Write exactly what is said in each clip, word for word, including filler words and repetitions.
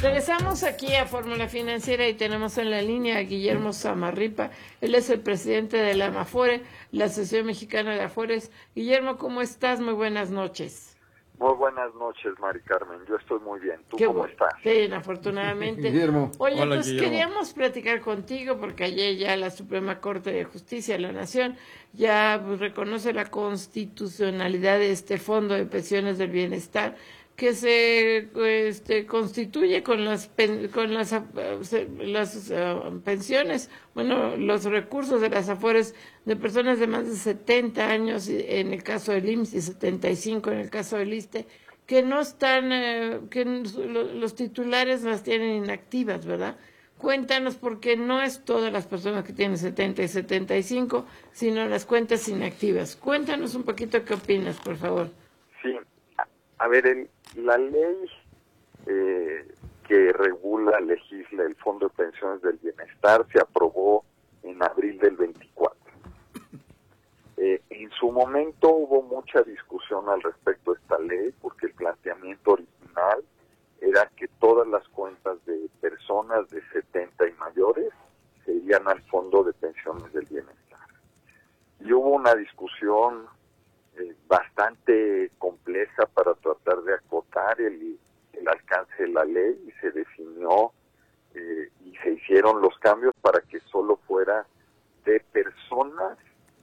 Regresamos aquí a Fórmula Financiera y tenemos en la línea a Guillermo Zamarripa. Él es el presidente de la AMAFORE, la Asociación Mexicana de Afores. Guillermo, ¿cómo estás? Muy buenas noches. Muy buenas noches, Mari Carmen. Yo estoy muy bien. ¿Tú Qué cómo bueno. estás? Bien, afortunadamente. Guillermo. Oye, Hola, pues Guillermo. queríamos platicar contigo porque ayer ya la Suprema Corte de Justicia de la Nación ya pues, reconoce la constitucionalidad de este Fondo de Pensiones del Bienestar que se este, constituye con las pen, con las, las uh, pensiones, bueno, los recursos de las AFORES de personas de más de setenta años en el caso del I M S S y setenta y cinco en el caso del ISSSTE, que no están, eh, que los titulares las tienen inactivas, ¿verdad? Cuéntanos, porque no es todas las personas que tienen setenta y setenta y cinco, sino las cuentas inactivas. Cuéntanos un poquito qué opinas, por favor. Sí, a ver, el, la ley eh, que regula, legisla el Fondo de Pensiones del Bienestar se aprobó en abril del veinticuatro. Eh, en su momento hubo mucha discusión al respecto de esta ley, porque el planteamiento original era que todas las cuentas de personas de setenta y mayores se irían al Fondo de Pensiones del Bienestar. Y hubo una discusión eh, bastante compleja para tratar de acotar el, el alcance de la ley, y se definió eh, y se hicieron los cambios para que solo fuera de personas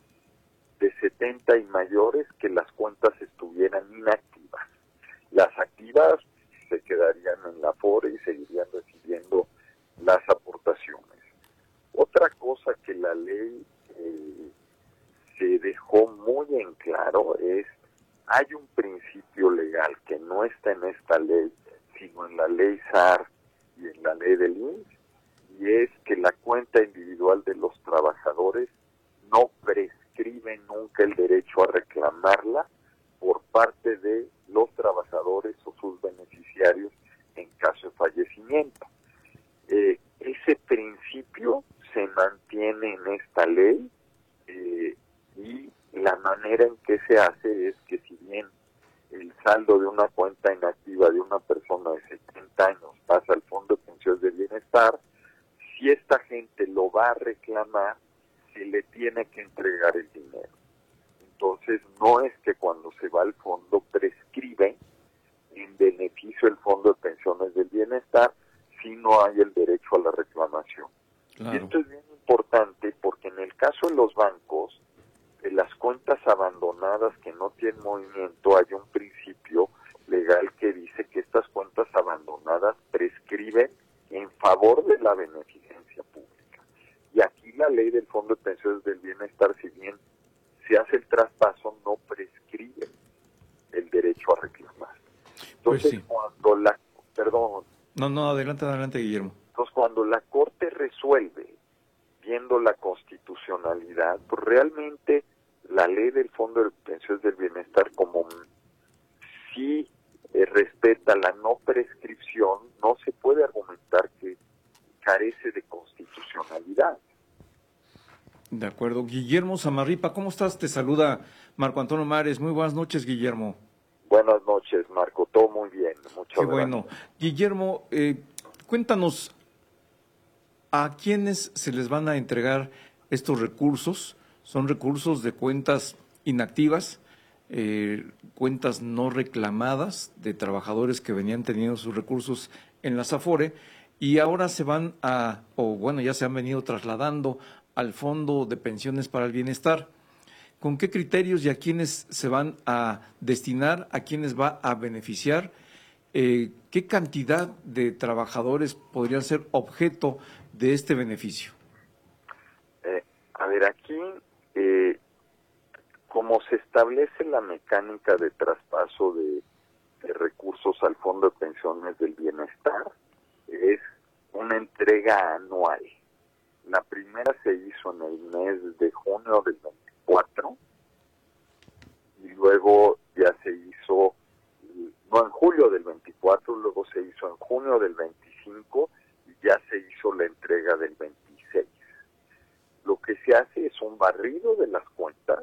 de setenta y mayores que las cuentas estuvieran inactivas. Las activas se quedarían en la AFORE y seguirían recibiendo las aportaciones. Otra cosa que la ley eh, se dejó muy en claro es, hay un principio legal que no está en esta ley, sino en la ley S A R y en la ley del I M S S, y es que la cuenta individual de los trabajadores no prescribe nunca el derecho a reclamarla por parte de los trabajadores o sus beneficiarios en caso de fallecimiento. Eh, ese principio se mantiene en esta ley eh, y la manera en que se hace es que, si bien el saldo de una cuenta inactiva de una persona de setenta años pasa al Fondo de Pensiones de Bienestar, si esta gente lo va a reclamar, se le tiene que entregar el dinero. Entonces, no es que cuando se va al fondo prescribe en beneficio del Fondo de Pensiones del Bienestar, si no hay el derecho a la reclamación. Claro. Y esto es bien importante porque en el caso de los bancos, de las cuentas abandonadas que no tienen movimiento, hay un principio legal que dice que estas cuentas abandonadas prescriben en favor de la beneficencia pública. Y aquí la ley del Fondo de Pensiones del Bienestar, si bien se hace el traspaso, no prescribe el derecho a reclamar. Entonces, pues sí. cuando la... Perdón. No, no, adelante, adelante, Guillermo. Entonces, cuando la Corte resuelve, viendo la constitucionalidad, pues realmente la ley del Fondo de Pensiones del Bienestar, como sí eh, respeta la no prescripción, no se puede argumentar que carece de constitucionalidad. De acuerdo. Guillermo Zamarripa, ¿cómo estás? Te saluda Marco Antonio Mares. Muy buenas noches, Guillermo. Buenas noches, Marco. Todo muy bien. Muchas Qué gracias. bueno. Guillermo, eh, cuéntanos, ¿a quiénes se les van a entregar estos recursos? ¿Son recursos de cuentas inactivas, eh, cuentas no reclamadas de trabajadores que venían teniendo sus recursos en las AFORE y ahora se van a, o bueno, ya se han venido trasladando al Fondo de Pensiones para el Bienestar? ¿Con qué criterios y a quiénes se van a destinar, a quiénes va a beneficiar? Eh, ¿Qué cantidad de trabajadores podrían ser objeto de este beneficio? Eh, a ver, aquí, eh, como se establece la mecánica de traspaso de, de recursos al Fondo de Pensiones del Bienestar, es una entrega anual. La primera se hizo en el mes de junio del veinticuatro y luego ya se hizo, no en julio del veinticuatro, luego se hizo en junio del veinticinco y ya se hizo la entrega del veintiséis. Lo que se hace es un barrido de las cuentas.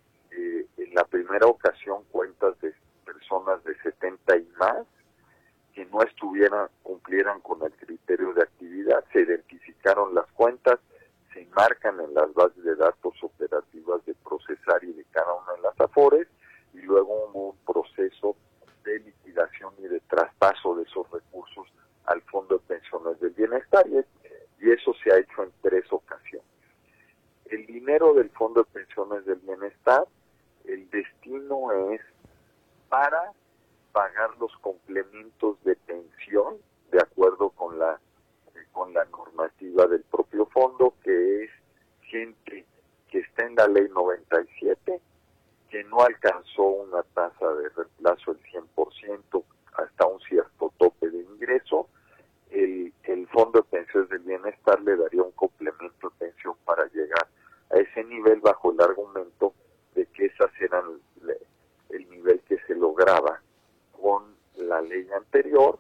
Eh, en la primera ocasión cuentas de personas de setenta y más, que no estuvieran, cumplieran con el criterio de actividad. Se identificaron las cuentas, se marcan en las bases de datos operativas de procesar y de cada una de las AFORES, y luego hubo un proceso de liquidación y de traspaso de esos recursos al Fondo de Pensiones del Bienestar, y, y eso se ha hecho en tres ocasiones. El dinero del Fondo de Pensiones del Bienestar, el destino es para pagar los complementos de pensión de acuerdo con la con la normativa del propio fondo, que es gente que está en la ley noventa y siete, que no alcanzó una tasa de reemplazo del cien por ciento hasta un cierto tope de ingreso. El, el Fondo de Pensiones del Bienestar le daría un complemento de pensión para llegar a ese nivel, bajo el argumento de que esas eran le, el nivel que se lograba con la ley anterior,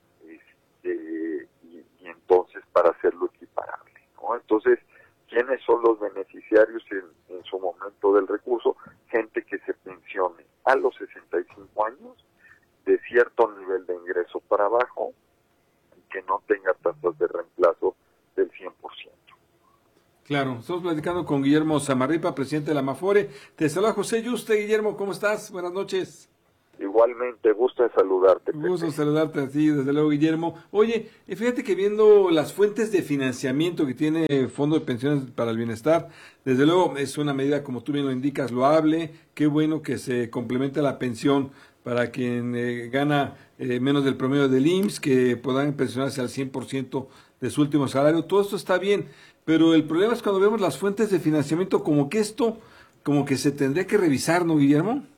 este, y, y entonces para hacerlo equiparable, ¿no? Entonces, ¿quiénes son los beneficiarios en, en su momento del recurso? Gente que se pensione a los sesenta y cinco años, de cierto nivel de ingreso para abajo, y que no tenga tasas de reemplazo del cien por ciento. Claro, estamos platicando con Guillermo Zamarripa, presidente de la Amafore. Te saluda José Yuste. Guillermo, ¿cómo estás? Buenas noches. Igualmente, gusto en saludarte. Gusto en saludarte a ti, desde luego, Guillermo. Oye, fíjate que viendo las fuentes de financiamiento que tiene el Fondo de Pensiones para el Bienestar, desde luego es una medida, como tú bien lo indicas, loable. Qué bueno que se complemente la pensión para quien eh, gana eh, menos del promedio del I M S S, que puedan pensionarse al cien por ciento de su último salario. Todo esto está bien, pero el problema es cuando vemos las fuentes de financiamiento, como que esto, como que se tendría que revisar, ¿no, Guillermo?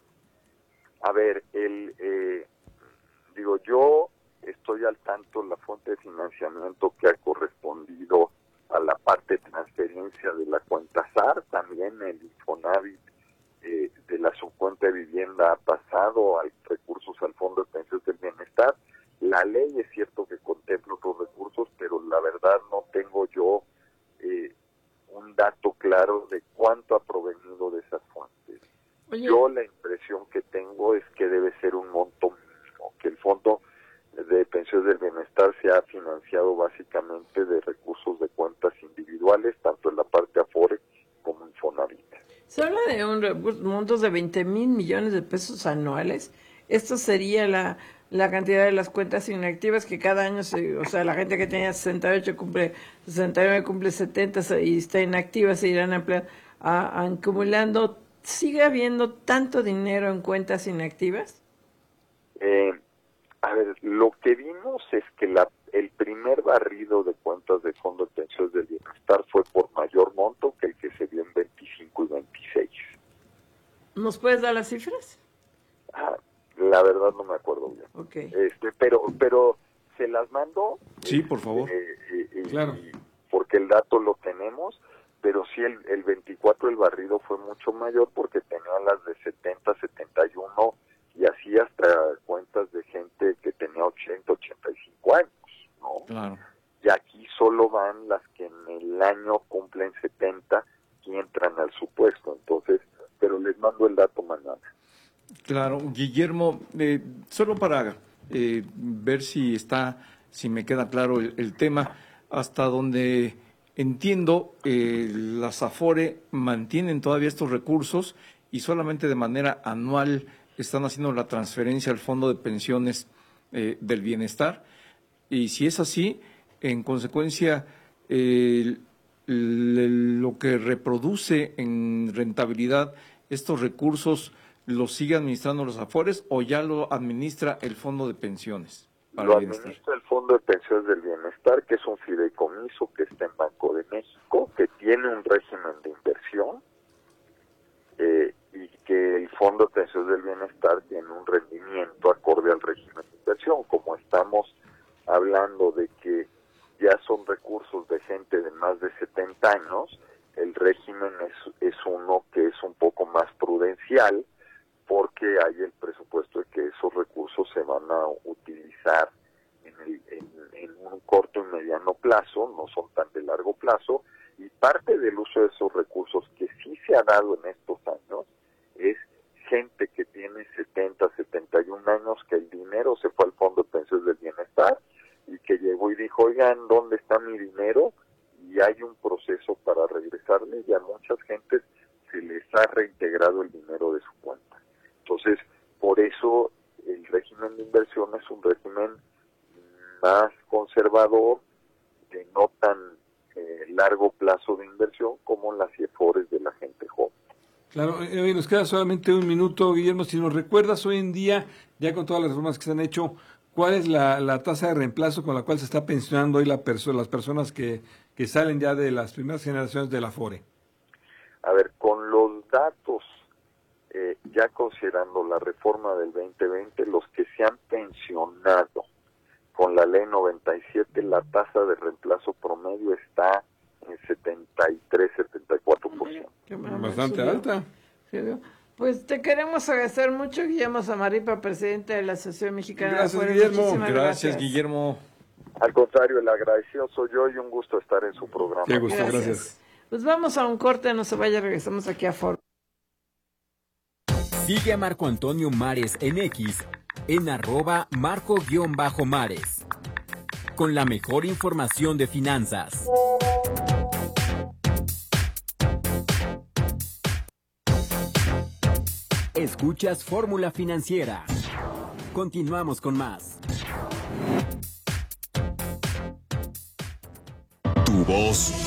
A ver, el eh, digo, yo estoy al tanto de la fuente de financiamiento que ha correspondido a la parte de transferencia de la cuenta S A R, también el Infonavit eh, de la subcuenta de vivienda ha pasado a recursos al Fondo de Pensiones del Bienestar. La ley es cierto que contempla otros recursos, pero la verdad no tengo yo eh, un dato claro de cuánto ha provenido de esas fuentes. Oye. Yo la impresión que tengo es que debe ser un monto mínimo, que el Fondo de Pensiones del Bienestar se ha financiado básicamente de recursos de cuentas individuales, tanto en la parte Afore como Infonavit. Se habla de un montos de veinte mil millones de pesos anuales. Esto sería la, la cantidad de las cuentas inactivas que cada año, se, o sea, la gente que tenía sesenta y ocho cumple sesenta y nueve, cumple setenta y está inactiva, se irán a, a, acumulando. ¿Sigue habiendo tanto dinero en cuentas inactivas? Eh, a ver, lo que vimos es que la, el primer barrido de cuentas de Fondo de Pensiones del Bienestar fue por mayor monto que el que se dio en veinticinco y veintiséis. ¿Nos puedes dar las cifras? Ah, la verdad no me acuerdo bien. Okay. Este, pero, pero se las mando. Sí, por favor. Eh, eh, eh, claro. Porque el dato lo tenemos. Pero sí, el, el veinticuatro el barrido fue mucho mayor porque tenía las de setenta, setenta y uno y así hasta cuentas de gente que tenía ochenta, ochenta y cinco años, ¿no? Claro. Y aquí solo van las que en el año cumplen setenta y entran al supuesto. Entonces, pero les mando el dato mañana. Claro, Guillermo, eh, solo para eh, ver si está, si me queda claro el, el tema, hasta donde entiendo, eh, las Afore mantienen todavía estos recursos y solamente de manera anual están haciendo la transferencia al Fondo de Pensiones eh, del Bienestar. Y si es así, en consecuencia, eh, lo que reproduce en rentabilidad estos recursos, ¿los sigue administrando los Afores o ya lo administra el Fondo de Pensiones? Lo administra el Fondo de Pensiones del Bienestar, que es un fideicomiso que está en Banco de México, que tiene un régimen de inversión eh, y que el Fondo de Pensiones del Bienestar tiene un rendimiento acorde al régimen de inversión. Como estamos hablando de que ya son recursos de gente de más de setenta años, el régimen es, es uno que es un poco más prudencial, porque hay el presupuesto de que esos recursos se van a utilizar en, el, en, en un corto y mediano plazo, no son tan de largo plazo, y parte del uso de esos recursos que sí se ha dado en estos años es gente que tiene setenta, setenta y un años, que el dinero se fue al Fondo de Pensiones dijo, oigan, ¿dónde está mi dinero? Y hay un proceso para regresarle, y a muchas gentes se les ha reintegrado el dinero de su cuenta. Entonces, por eso el régimen de inversión es un régimen más conservador, de no tan eh, largo plazo de inversión como las I E F O R E S de la gente joven. Claro, eh, nos queda solamente un minuto, Guillermo. Si nos recuerdas hoy en día, ya con todas las reformas que se han hecho, ¿cuál es la, la tasa de reemplazo con la cual se está pensionando hoy la perso las personas que, que salen ya de las primeras generaciones de la Afore? A ver, con los datos, eh, ya considerando la reforma del veinte veinte, los que se han pensionado con la ley noventa y siete, la tasa de reemplazo promedio está en setenta y tres, setenta y cuatro por ciento. Bastante alta. Pues te queremos agradecer mucho, Guillermo Zamarripa, presidente de la Asociación Mexicana Gracias, de Afores. Guillermo. Muchísimas Gracias, gracias, Guillermo. Al contrario, el agradecido soy yo, y un gusto estar en su programa. Qué gusto, Gracias. gracias. Pues vamos a un corte, no se vaya, regresamos aquí a Foro. Sigue a Marco Antonio Mares en X, en arroba marco-mares, con la mejor información de finanzas. Escuchas Fórmula Financiera. Continuamos con más. Tu voz